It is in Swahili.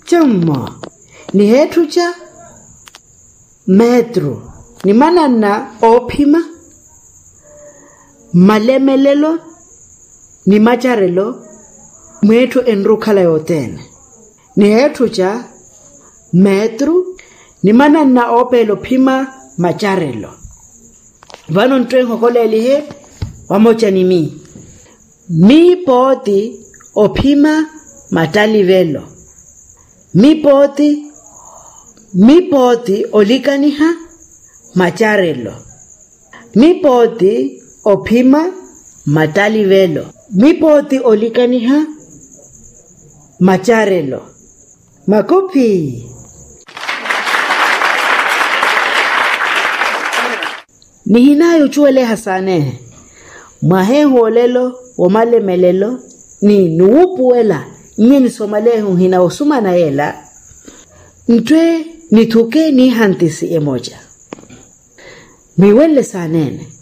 Chama ni hetu cha metro ni manana opima malemelelo ni macharelo mwetu enrukala yotene ni hetu cha metro ni manana opelo pima macharelo vano ntwengo koleli he wamocha ni mi poti opima matalivelo mi poti olikaniha macharelo mi poti opima matalivelo mi poti olikaniha macharelo makopi ni hinayo chuele hasane maheho lelo omalemelelo ni nuupuela nyini somaleho hina osuma na yela ntwe nituke ni hantisi emoja miwele sanene